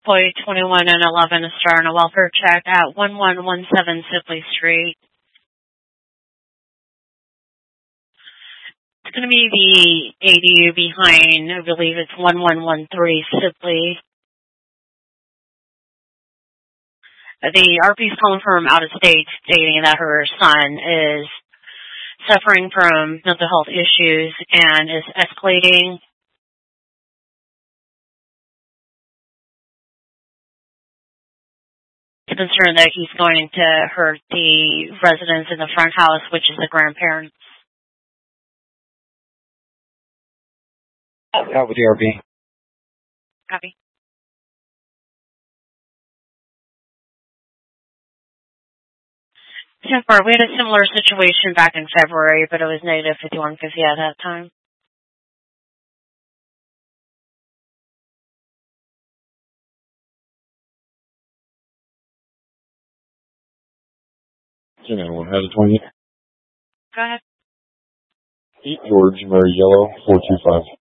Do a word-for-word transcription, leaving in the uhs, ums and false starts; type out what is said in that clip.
Point twenty-one and eleven, a star and a welfare check at one one one seven Sibley Street. It's going to be the A D U behind, I believe it's one one one three Sibley. The R P's calling from out of state stating that her son is suffering from mental health issues and is escalating. It's concerned that he's going to hurt the residents in the front house, which is the grandparents. Out with the R P. Copy. ten four, we had a similar situation back in February, but it was negative fifty-one fifty at that time. two nine one, has a twenty. Go ahead. George, Mary Yellow, four two five.